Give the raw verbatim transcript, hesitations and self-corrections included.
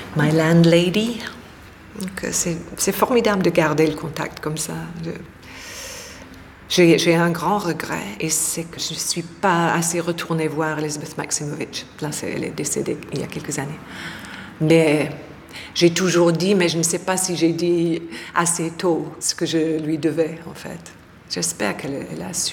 my landlady. Donc, c'est, c'est formidable de garder le contact comme ça. Je, j'ai, j'ai un grand regret, et c'est que je ne suis pas assez retournée voir Elisabeth Maximovich. Là, c'est, elle est décédée il y a quelques années. Mais j'ai toujours dit, mais je ne sais pas si j'ai dit assez tôt ce que je lui devais, en fait. J'espère qu'elle elle a su.